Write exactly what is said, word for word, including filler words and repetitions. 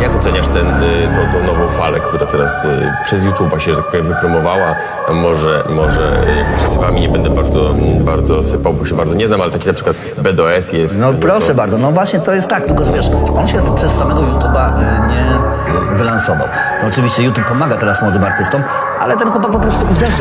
jak oceniasz ten, tą, tą nową falę, która teraz przez YouTube'a się, że tak powiem, wypromowała? Może, może jakimiś osobami nie będę bardzo, bardzo sypał, bo się bardzo nie znam, ale taki na przykład B D O S jest... No proszę to... bardzo, no właśnie to jest tak, tylko że wiesz, on się przez samego YouTube'a nie wylansował. No oczywiście YouTube pomaga teraz młodym artystom, ale ten chłopak po prostu uderza